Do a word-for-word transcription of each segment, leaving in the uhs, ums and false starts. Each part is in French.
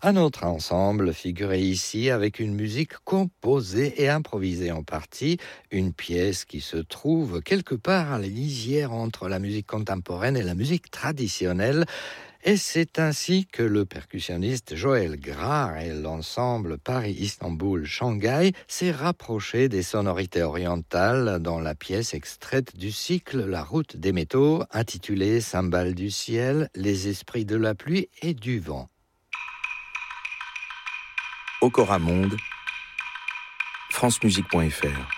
Un autre ensemble figuré ici avec une musique composée et improvisée en partie, une pièce qui se trouve quelque part à la lisière entre la musique contemporaine et la musique traditionnelle. Et c'est ainsi que le percussionniste Joël Grard et l'ensemble Paris-Istanbul-Shanghai s'est rapproché des sonorités orientales dans la pièce extraite du cycle La Route des métaux, intitulée Cymbales du ciel, les esprits de la pluie et du vent. Okora Monde, francemusique point f r.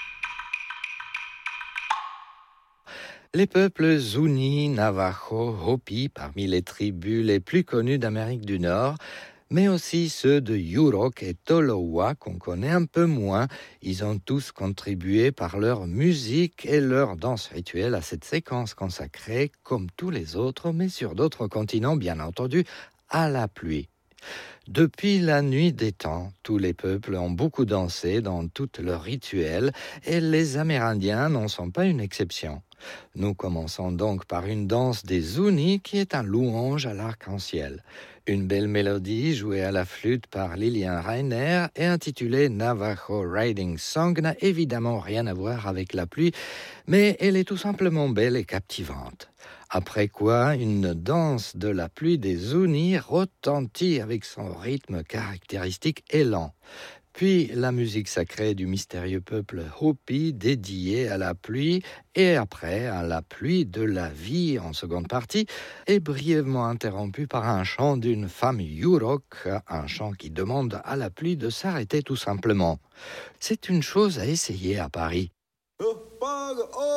Les peuples Zuni, Navajo, Hopi, parmi les tribus les plus connues d'Amérique du Nord, mais aussi ceux de Yurok et Tolowa qu'on connaît un peu moins. Ils ont tous contribué par leur musique et leur danse rituelle à cette séquence consacrée, comme tous les autres, mais sur d'autres continents bien entendu, à la pluie. Depuis la nuit des temps, tous les peuples ont beaucoup dansé dans tous leurs rituels et les Amérindiens n'en sont pas une exception. Nous commençons donc par une danse des Zuni qui est un louange à l'arc-en-ciel. Une belle mélodie jouée à la flûte par Lilian Reiner et intitulée Navajo Riding Song n'a évidemment rien à voir avec la pluie, mais elle est tout simplement belle et captivante. Après quoi, une danse de la pluie des Zuni retentit avec son rythme caractéristique et lent. Puis la musique sacrée du mystérieux peuple Hopi dédié à la pluie et après à la pluie de la vie en seconde partie est brièvement interrompue par un chant d'une femme Yurok, un chant qui demande à la pluie de s'arrêter tout simplement. C'est une chose à essayer à Paris.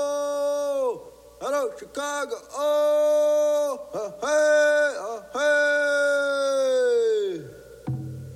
Hello, Chicago, oh, hey, oh, hey.